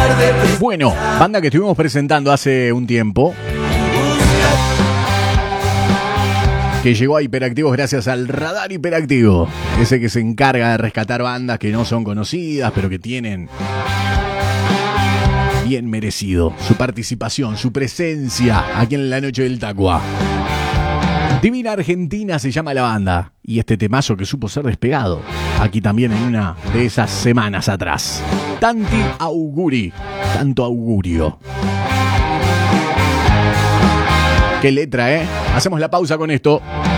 Bueno, banda que estuvimos presentando hace un tiempo, que llegó a Hiperactivos gracias al Radar Hiperactivo, ese que se encarga de rescatar bandas que no son conocidas, pero que tienen bien merecido su participación, su presencia aquí en la noche del Tacua. Divina Argentina se llama la banda, y este temazo que supo ser despegado aquí también en una de esas semanas atrás. Tanti auguri, tanto augurio. Qué letra, ¿eh? Hacemos la pausa con esto.